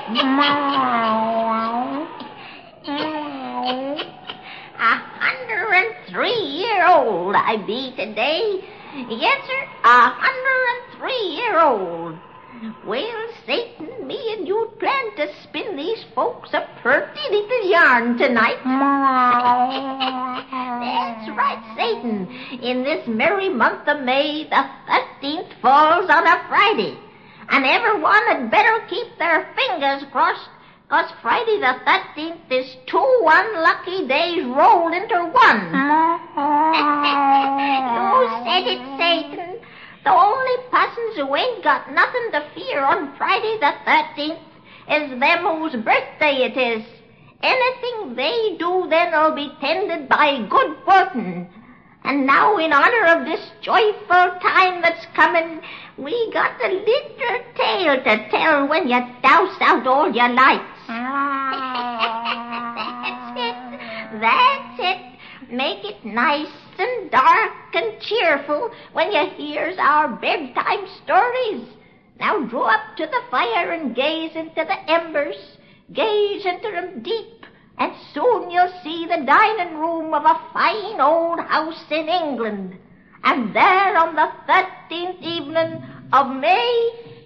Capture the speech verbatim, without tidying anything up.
A hundred and three year old I be today. Yes, sir, a hundred and three year old. Well, Satan, me and you plan to spin these folks a pretty little yarn tonight. That's right, Satan. In this merry month of May, the thirteenth falls on a Friday. And everyone had better keep their fingers crossed, 'cause Friday the thirteenth is two unlucky days rolled into one. You said it, Satan. The only persons who ain't got nothing to fear on Friday the thirteenth is them whose birthday it is. Anything they do then'll be tended by good fortune. And now, in honor of this joyful time that's coming, we got a little tale to tell when you douse out all your lights. That's it. That's it. Make it nice and dark and cheerful when you hears our bedtime stories. Now draw up to the fire and gaze into the embers. Gaze into them deep, and soon you'll see the dining room of a fine old house in England. And there on the thirteenth evening of May,